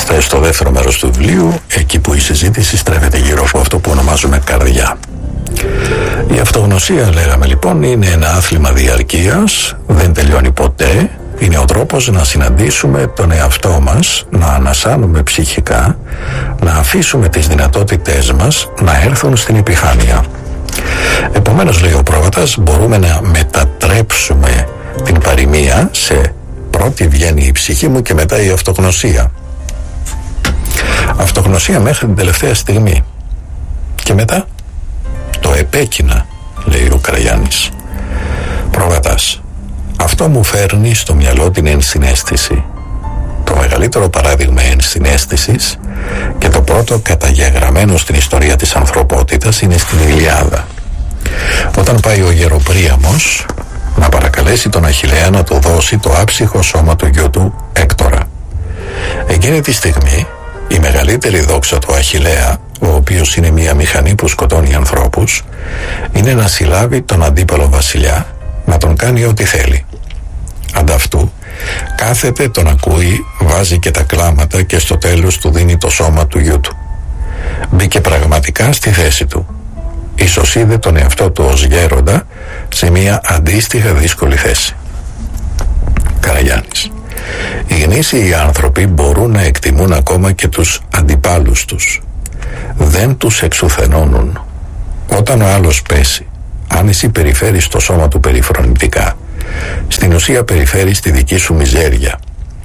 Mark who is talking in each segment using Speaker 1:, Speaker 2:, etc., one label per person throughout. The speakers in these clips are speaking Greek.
Speaker 1: Είμαστε στο δεύτερο μέρος του βιβλίου, εκεί που η συζήτηση στρέφεται γύρω από αυτό που ονομάζουμε καρδιά. Η αυτογνωσία, λέγαμε λοιπόν, είναι ένα άθλημα διαρκείας, δεν τελειώνει ποτέ. Είναι ο τρόπος να συναντήσουμε τον εαυτό μας, να ανασάνουμε ψυχικά, να αφήσουμε τις δυνατότητές μας να έρθουν στην επιφάνεια. Επομένως, λέει ο πρόβατας, μπορούμε να μετατρέψουμε την παροιμία σε πρώτη βγαίνει η ψυχή μου και μετά η αυτογνωσία. Αυτογνωσία μέχρι την τελευταία στιγμή. Και μετά το επέκεινα, λέει ο Καραγιάννης. Πρόβατας, αυτό μου φέρνει στο μυαλό την ενσυναίσθηση. Το μεγαλύτερο παράδειγμα ενσυναίσθησης και το πρώτο καταγεγραμμένο στην ιστορία της ανθρωπότητας είναι στην Ιλιάδα. Όταν πάει ο Γεροπρίαμος να παρακαλέσει τον Αχιλλέα να του δώσει το άψυχο σώμα του γιού του Έκτορα. Εκείνη τη στιγμή η μεγαλύτερη δόξα του Αχιλλέα, ο οποίος είναι μια μηχανή που σκοτώνει ανθρώπους, είναι να συλλάβει τον αντίπαλο βασιλιά, να τον κάνει ό,τι θέλει. Ανταυτού κάθεται, τον ακούει, βάζει και τα κλάματα και στο τέλος του δίνει το σώμα του γιού του. Μπήκε πραγματικά στη θέση του. Ίσως είδε τον εαυτό του ως γέροντα σε μια αντίστοιχα δύσκολη θέση. Καραγιάννης. Οι γνήσιοι άνθρωποι μπορούν να εκτιμούν ακόμα και τους αντιπάλους τους. Δεν τους εξουθενώνουν. Όταν ο άλλος πέσει, αν εσύ περιφέρεις το σώμα του περιφρονητικά, στην ουσία περιφέρεις τη δική σου μιζέρια.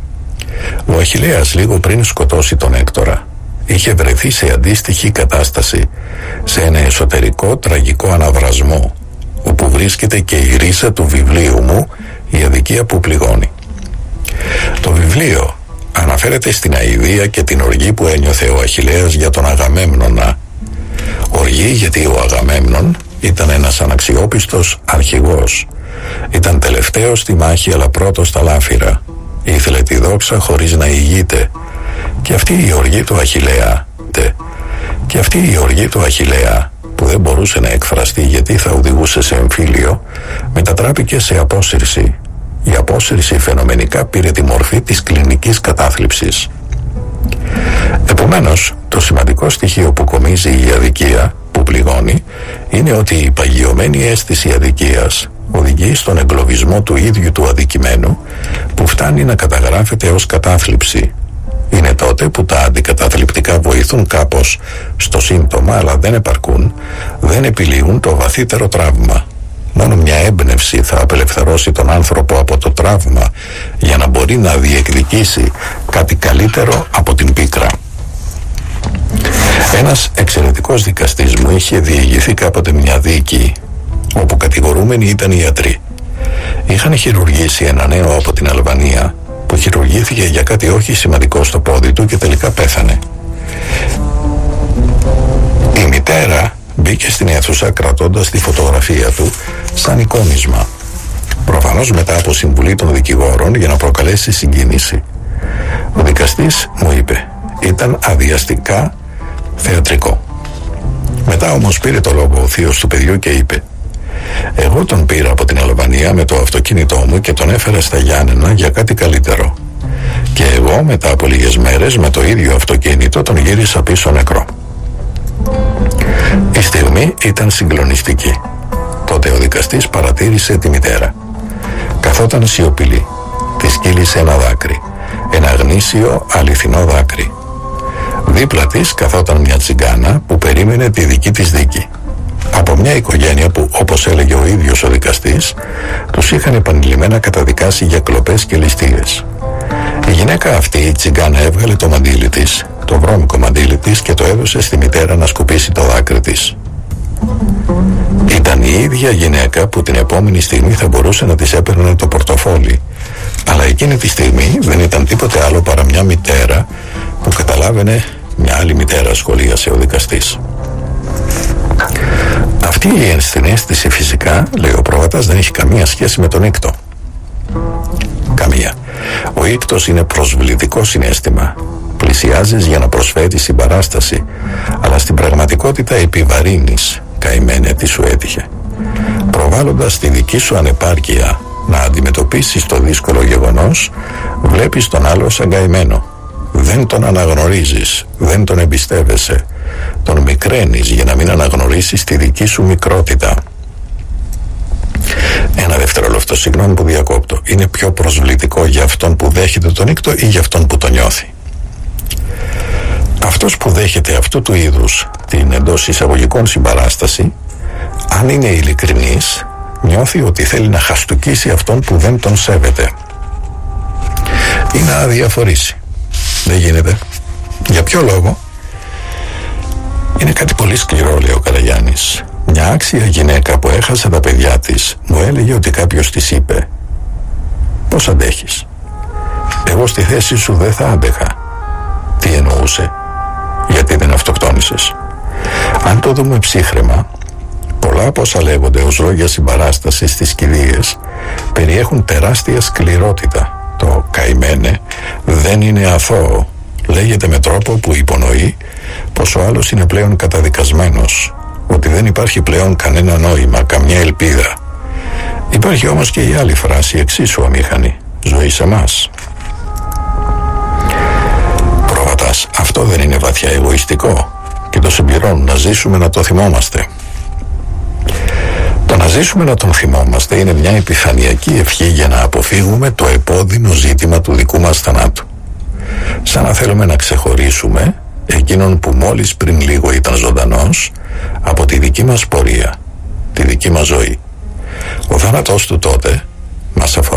Speaker 1: Ο Αχιλλέας λίγο πριν σκοτώσει τον Έκτορα είχε βρεθεί σε αντίστοιχη κατάσταση, σε ένα εσωτερικό τραγικό αναβρασμό, όπου βρίσκεται και η ρίζα του βιβλίου μου, η αδικία που πληγώνει. Το βιβλίο αναφέρεται στην αηδία και την οργή που ένιωθε ο Αχιλλέας για τον Αγαμέμνονα. Οργή γιατί ο Αγαμέμνον ήταν ένας αναξιόπιστος αρχηγός. Ήταν τελευταίος στη μάχη αλλά πρώτος στα λάφυρα. Ήθελε τη δόξα χωρίς να ηγείται. Και αυτή η οργή του Αχιλλέα, που δεν μπορούσε να εκφραστεί γιατί θα οδηγούσε σε εμφύλιο, μετατράπηκε σε απόσυρση. Η απόσυρση φαινομενικά πήρε τη μορφή της κλινικής κατάθλιψης. Επομένως, το σημαντικό στοιχείο που κομίζει η αδικία που πληγώνει είναι ότι η παγιωμένη αίσθηση αδικίας οδηγεί στον εγκλωβισμό του ίδιου του αδικημένου, που φτάνει να καταγράφεται ως κατάθλιψη. Είναι τότε που τα αντικαταθλιπτικά βοηθούν κάπως στο σύμπτωμα, αλλά δεν επαρκούν, δεν επιλύουν το βαθύτερο τραύμα. Μόνο μια έμπνευση θα απελευθερώσει τον άνθρωπο από το τραύμα για να μπορεί να διεκδικήσει κάτι καλύτερο από την πίκρα. Ένας εξαιρετικός δικαστής μου είχε διηγηθεί κάποτε μια δίκη όπου κατηγορούμενοι ήταν οι ιατροί. Είχαν χειρουργήσει ένα νέο από την Αλβανία που χειρουργήθηκε για κάτι όχι σημαντικό στο πόδι του και τελικά πέθανε. Η μητέρα μπήκε στην αίθουσα κρατώντας τη φωτογραφία του σαν εικόνισμα, προφανώς μετά από συμβουλή των δικηγόρων για να προκαλέσει συγκίνηση. Ο δικαστής μου είπε, ήταν αδιαστικά θεατρικό. Μετά όμως πήρε το λόγο ο θείος του παιδιού και είπε, εγώ τον πήρα από την Αλβανία με το αυτοκίνητό μου και τον έφερα στα Γιάννενα για κάτι καλύτερο. Και εγώ μετά από λίγες μέρες με το ίδιο αυτοκίνητο τον γύρισα πίσω νεκρό. Η στιγμή ήταν συγκλονιστική. Τότε ο δικαστής παρατήρησε τη μητέρα. Καθόταν σιωπηλή. Της κύλησε ένα δάκρυ. Ένα γνήσιο αληθινό δάκρυ. Δίπλα της καθόταν μια τσιγκάνα που περίμενε τη δική της δίκη. Από μια οικογένεια που, όπως έλεγε ο ίδιος ο δικαστής, τους είχαν επανειλημμένα καταδικάσει για κλοπές και ληστείες. Η γυναίκα αυτή, η τσιγκάνα, έβγαλε το μαντίλι της, το βρώμικο μαντίλι της, και το έδωσε στη μητέρα να σκουπίσει το δάκρυ της. Ήταν η ίδια γυναίκα που την επόμενη στιγμή θα μπορούσε να της έπαιρνε το πορτοφόλι, αλλά εκείνη τη στιγμή δεν ήταν τίποτε άλλο παρά μια μητέρα που καταλάβαινε μια άλλη μητέρα, σχολίασε ο δικαστής. Αυτή η ενσυναίσθηση φυσικά, λέει ο πρόβατας, δεν έχει καμία σχέση με τον ήκτο. Καμία. Ο ήκτος είναι προσβλητικό συναίσθημα. Πλησιάζεις για να προσφέρεις συμπαράσταση, αλλά στην πραγματικότητα επιβαρύνεις. Καημένε, τι σου έτυχε. Προβάλλοντας τη δική σου ανεπάρκεια να αντιμετωπίσεις το δύσκολο γεγονός, βλέπεις τον άλλο σαν καημένο. δεν τον αναγνωρίζεις, δεν τον εμπιστεύεσαι, τον μικραίνεις για να μην αναγνωρίσεις τη δική σου μικρότητα. Ένα δευτερόλεπτο, συγγνώμη που διακόπτω. Είναι πιο προσβλητικό για αυτόν που δέχεται τον ήκτο ή για αυτόν που το νιώθει? Αυτός που δέχεται αυτού του είδους την εντός εισαγωγικών συμπαράσταση, αν είναι ειλικρινής, νιώθει ότι θέλει να χαστουκίσει αυτόν που δεν τον σέβεται ή να αδιαφορήσει. Δεν γίνεται. Για ποιο λόγο? Είναι κάτι πολύ σκληρό, λέει ο Καραγιάννης. Μια άξια γυναίκα που έχασε τα παιδιά της μου έλεγε ότι κάποιος της είπε: πώς αντέχεις? Εγώ στη θέση σου δεν θα άντεχα. Τι εννοούσε? Γιατί δεν αυτοκτόνησες? Αν το δούμε ψύχραιμα, πολλά από όσα λέγονται ως λόγια συμπαράστασης στις κηδείες περιέχουν τεράστια σκληρότητα. Το «καημένε» δεν είναι αθώο. Λέγεται με τρόπο που υπονοεί πως ο άλλος είναι πλέον καταδικασμένος, ότι δεν υπάρχει πλέον κανένα νόημα, καμιά ελπίδα. Υπάρχει όμως και η άλλη φράση, εξίσου αμήχανη: ζωή σε μας. Πρόβατας, αυτό δεν είναι βαθιά εγωιστικό? Και το συμπληρώνουν: να ζήσουμε να το θυμόμαστε. Το να ζήσουμε να τον θυμόμαστε είναι μια επιφανειακή ευχή για να αποφύγουμε το επώδυνο ζήτημα του δικού μας θανάτου. Σαν να θέλουμε να ξεχωρίσουμε εκείνον που μόλις πριν λίγο ήταν ζωντανός από τη δική μας πορεία, τη δική μας ζωή. Ο θάνατός του τότε μας αφορά